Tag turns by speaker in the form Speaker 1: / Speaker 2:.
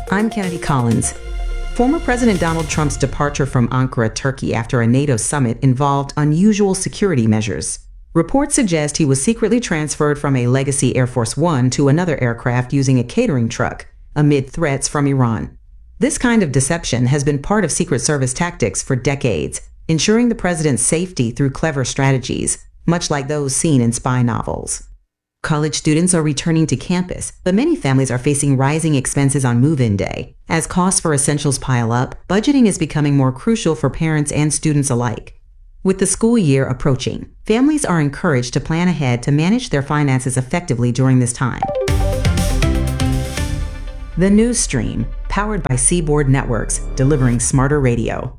Speaker 1: I'm Kennedy Collins. Former President Donald Trump's departure from Ankara, Turkey after a NATO summit involved unusual security measures. Reports suggest he was secretly transferred from a legacy Air Force One to another aircraft using a catering truck, amid threats from Iran. This kind of deception has been part of Secret Service tactics for decades, ensuring the president's safety through clever strategies, much like those seen in spy novels. College students are returning to campus, but many families are facing rising expenses on move-in day. As costs for essentials pile up, budgeting is becoming more crucial for parents and students alike. With the school year approaching, families are encouraged to plan ahead to manage their finances effectively during this time. The News Stream, powered by Seaboard Networks, delivering smarter radio.